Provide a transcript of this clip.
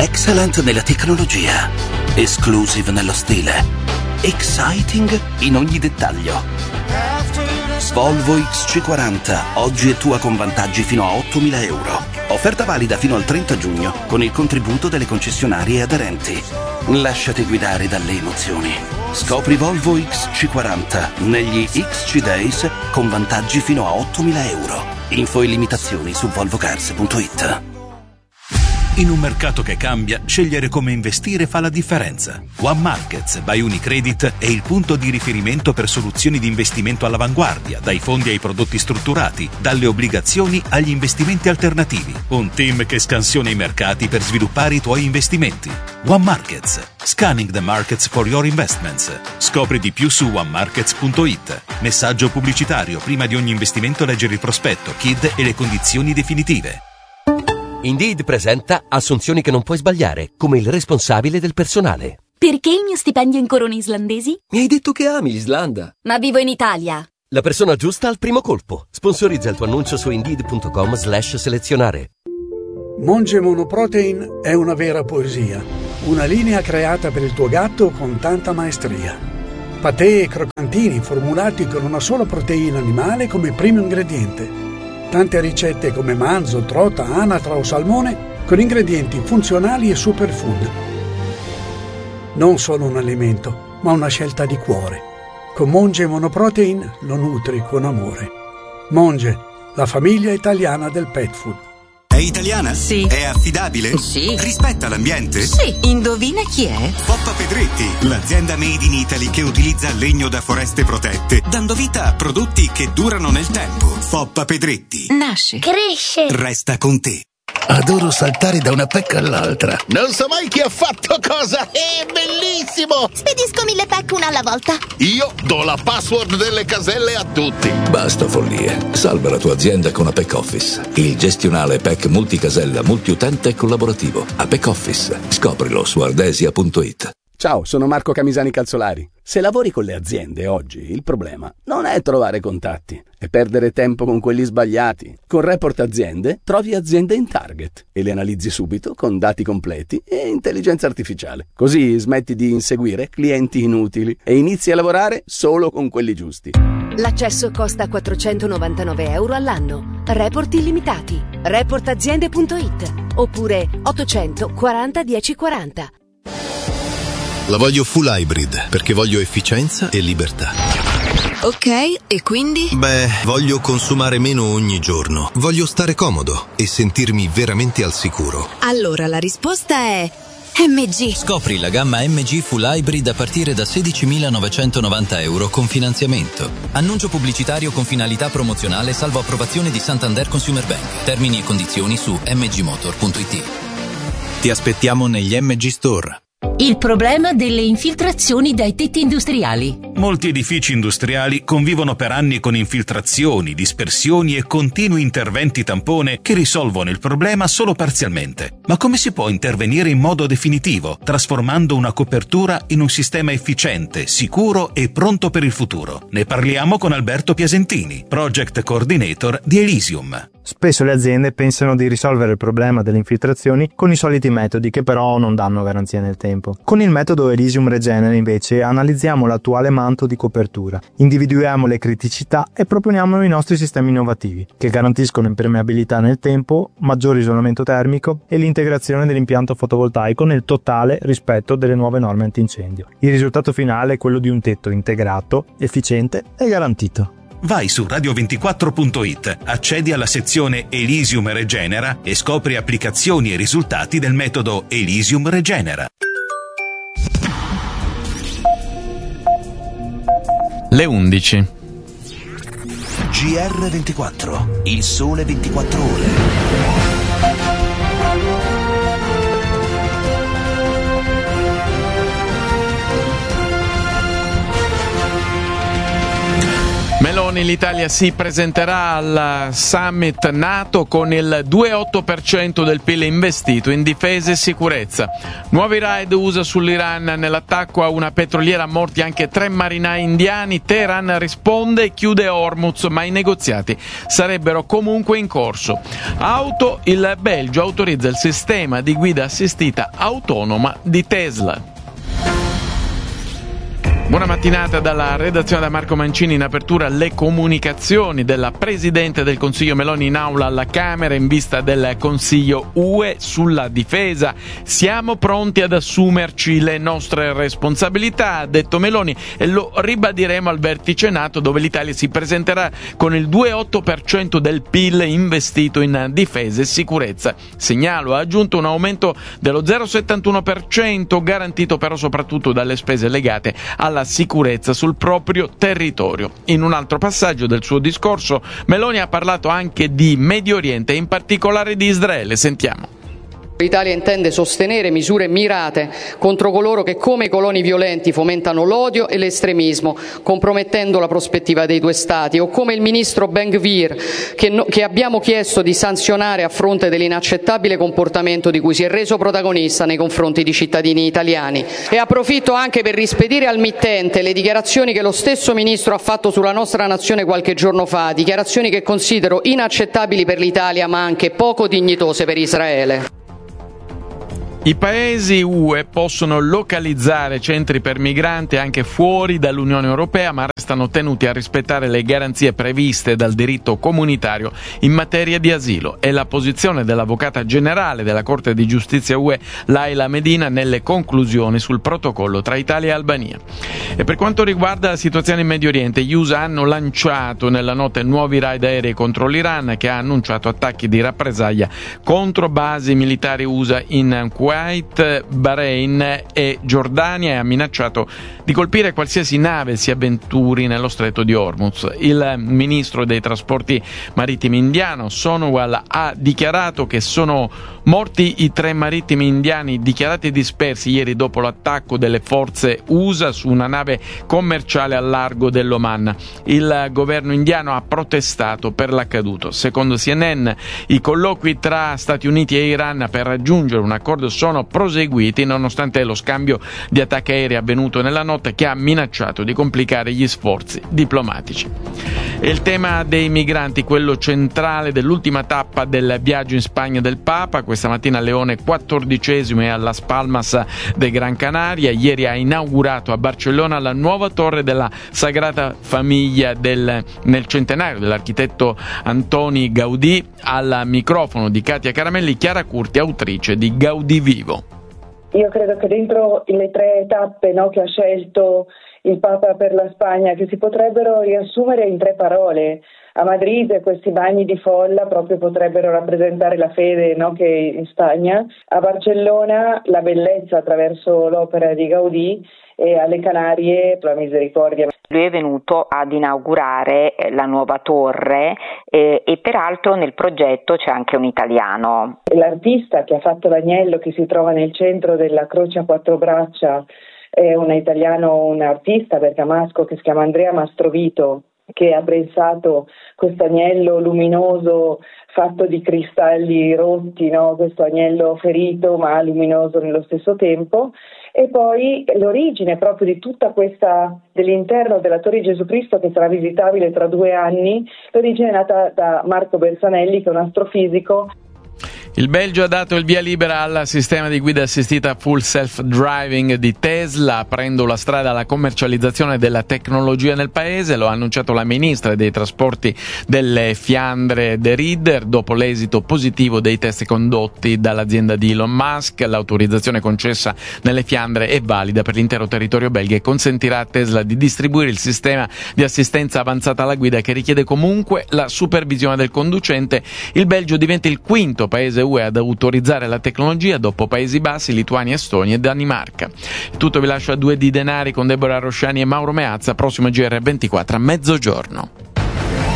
Excellent nella tecnologia, exclusive nello stile, exciting in ogni dettaglio. Volvo XC40, oggi è tua con vantaggi fino a 8.000 euro. Offerta valida fino al 30 giugno con il contributo delle concessionarie aderenti. Lasciati guidare dalle emozioni. Scopri Volvo XC40 negli XC Days con vantaggi fino a 8.000 euro. Info e limitazioni su volvocars.it. In un mercato che cambia, scegliere come investire fa la differenza. One Markets by Unicredit è il punto di riferimento per soluzioni di investimento all'avanguardia, dai fondi ai prodotti strutturati, dalle obbligazioni agli investimenti alternativi. Un team che scansiona i mercati per sviluppare i tuoi investimenti. One Markets. Scanning the markets for your investments. Scopri di più su onemarkets.it. Messaggio pubblicitario. Prima di ogni investimento leggere il prospetto, KID e le condizioni definitive. Indeed presenta assunzioni che non puoi sbagliare, come il responsabile del personale. Perché il mio stipendio in corone islandesi? Mi hai detto che ami l'Islanda. Ma vivo in Italia. La persona giusta al primo colpo. Sponsorizza il tuo annuncio su Indeed.com/selezionare. Monge Monoprotein è una vera poesia. Una linea creata per il tuo gatto con tanta maestria. Patè e croccantini formulati con una sola proteina animale come primo ingrediente. Tante ricette come manzo, trota, anatra o salmone con ingredienti funzionali e superfood. Non solo un alimento, ma una scelta di cuore. Con Monge Monoprotein lo nutri con amore. Monge, la famiglia italiana del pet food. È italiana? Sì. È affidabile? Sì. Rispetta l'ambiente? Sì. Indovina chi è? Foppa Pedretti, l'azienda made in Italy che utilizza legno da foreste protette, dando vita a prodotti che durano nel tempo. Foppa Pedretti. Nasce. Cresce. Resta con te. Adoro saltare da una pecca all'altra. Non so mai chi ha fatto cosa. È bellissimo! Spedisco 1000 pack una alla volta. Io do la password delle caselle a tutti. Basta follie. Salva la tua azienda con Apex Office. Il gestionale PEC multicasella, multiutente e collaborativo. Apex Office. Scoprilo su ardesia.it. Ciao, sono Marco Camisani Calzolari. Se lavori con le aziende oggi, il problema non è trovare contatti, è perdere tempo con quelli sbagliati. Con Report Aziende trovi aziende in target e le analizzi subito con dati completi e intelligenza artificiale. Così smetti di inseguire clienti inutili e inizi a lavorare solo con quelli giusti. L'accesso costa 499 euro all'anno. Report illimitati. Reportaziende.it oppure 840 1040. La voglio full hybrid perché voglio efficienza e libertà. Ok, e quindi? Beh, voglio consumare meno ogni giorno. Voglio stare comodo e sentirmi veramente al sicuro. Allora la risposta è MG. Scopri la gamma MG Full Hybrid a partire da 16.990 euro con finanziamento. Annuncio pubblicitario con finalità promozionale salvo approvazione di Santander Consumer Bank. Termini e condizioni su mgmotor.it. Ti aspettiamo negli MG Store. Il problema delle infiltrazioni dai tetti industriali. Molti edifici industriali convivono per anni con infiltrazioni, dispersioni e continui interventi tampone che risolvono il problema solo parzialmente. Ma come si può intervenire in modo definitivo, trasformando una copertura in un sistema efficiente, sicuro e pronto per il futuro? Ne parliamo con Alberto Piasentini, Project Coordinator di Elysium. Spesso le aziende pensano di risolvere il problema delle infiltrazioni con i soliti metodi che però non danno garanzia nel tempo. Con il metodo Elysium Regener invece analizziamo l'attuale manto di copertura, individuiamo le criticità e proponiamo i nostri sistemi innovativi che garantiscono impermeabilità nel tempo, maggior isolamento termico e l'integrazione dell'impianto fotovoltaico nel totale rispetto delle nuove norme antincendio. Il risultato finale è quello di un tetto integrato, efficiente e garantito. Vai su radio24.it, accedi alla sezione Elysium Regenera e scopri applicazioni e risultati del metodo Elysium Regenera. Le 11. GR24, il sole 24 ore. Meloni Meloni, l'Italia si presenterà al summit NATO con il 2,8% del PIL investito in difesa e sicurezza. Nuovi raid USA sull'Iran, nell'attacco a una petroliera morti anche 3 marinai indiani. Teheran risponde e chiude Hormuz, ma i negoziati sarebbero comunque in corso. Auto, il Belgio autorizza il sistema di guida assistita autonoma di Tesla. Buona mattinata dalla redazione da Marco Mancini. In apertura le comunicazioni della Presidente del Consiglio Meloni in aula alla Camera in vista del Consiglio UE sulla difesa. Siamo pronti ad assumerci le nostre responsabilità, ha detto Meloni, e lo ribadiremo al vertice NATO, dove l'Italia si presenterà con il 2,8% del PIL investito in difesa e sicurezza. Segnalo, ha aggiunto, un aumento dello 0,71%, garantito però soprattutto dalle spese legate alla sicurezza sul proprio territorio. In un altro passaggio del suo discorso, Meloni ha parlato anche di Medio Oriente e in particolare di Israele. Sentiamo. L'Italia intende sostenere misure mirate contro coloro che, come i coloni violenti, fomentano l'odio e l'estremismo, compromettendo la prospettiva dei due Stati, o come il ministro Ben-Gvir, che abbiamo chiesto di sanzionare a fronte dell'inaccettabile comportamento di cui si è reso protagonista nei confronti di cittadini italiani. E approfitto anche per rispedire al mittente le dichiarazioni che lo stesso ministro ha fatto sulla nostra nazione qualche giorno fa, dichiarazioni che considero inaccettabili per l'Italia ma anche poco dignitose per Israele. I paesi UE possono localizzare centri per migranti anche fuori dall'Unione Europea, ma restano tenuti a rispettare le garanzie previste dal diritto comunitario in materia di asilo. È la posizione dell'Avvocata Generale della Corte di Giustizia UE, Laila Medina, nelle conclusioni sul protocollo tra Italia e Albania. E per quanto riguarda la situazione in Medio Oriente, gli USA hanno lanciato nella notte nuovi raid aerei contro l'Iran, che ha annunciato attacchi di rappresaglia contro basi militari USA in Kuwait, Bahrain e Giordania, e ha minacciato di colpire qualsiasi nave si avventuri nello stretto di Hormuz. Il ministro dei trasporti marittimi indiano, Sonowal, ha dichiarato che sono morti i 3 marittimi indiani dichiarati dispersi ieri dopo l'attacco delle forze USA su una nave commerciale al largo dell'Oman. Il governo indiano ha protestato per l'accaduto. Secondo CNN, i colloqui tra Stati Uniti e Iran per raggiungere un accordo sono proseguiti nonostante lo scambio di attacchi aerei avvenuto nella notte, che ha minacciato di complicare gli sforzi diplomatici. E il tema dei migranti, quello centrale dell'ultima tappa del viaggio in Spagna del Papa. Questa mattina a Leone XIV e a Las Palmas de Gran Canaria. Ieri ha inaugurato a Barcellona la nuova torre della Sagrada Famiglia nel centenario dell'architetto Antoni Gaudì. Al microfono di Katia Caramelli, Chiara Curti, autrice di Gaudì Vivo. Io credo che dentro le 3 tappe che ha scelto il Papa per la Spagna, che si potrebbero riassumere in 3 parole. A Madrid questi bagni di folla proprio potrebbero rappresentare la fede che è in Spagna. A Barcellona la bellezza attraverso l'opera di Gaudì, e alle Canarie la misericordia. Lui è venuto ad inaugurare la nuova torre e peraltro nel progetto c'è anche un italiano. L'artista che ha fatto l'agnello, che si trova nel centro della croce a 4 braccia, è un italiano, un artista bergamasco che si chiama Andrea Mastrovito, che ha pensato questo agnello luminoso fatto di cristalli rotti, questo agnello ferito ma luminoso nello stesso tempo. E poi l'origine proprio di tutta questa, dell'interno della Torre di Gesù Cristo, che sarà visitabile tra 2 anni, l'origine è nata da Marco Bersanelli, che è un astrofisico. Il Belgio ha dato il via libera al sistema di guida assistita full self-driving di Tesla, aprendo la strada alla commercializzazione della tecnologia nel paese. Lo ha annunciato la ministra dei trasporti delle Fiandre De Ridder, dopo l'esito positivo dei test condotti dall'azienda di Elon Musk. L'autorizzazione concessa nelle Fiandre è valida per l'intero territorio belga e consentirà a Tesla di distribuire il sistema di assistenza avanzata alla guida, che richiede comunque la supervisione del conducente. Il Belgio diventa il 5º paese UE ad autorizzare la tecnologia, dopo Paesi Bassi, Lituania, Estonia e Danimarca. Tutto, vi lascio a 2 di denari con Deborah Rosciani e Mauro Meazza. Prossimo GR24 a mezzogiorno.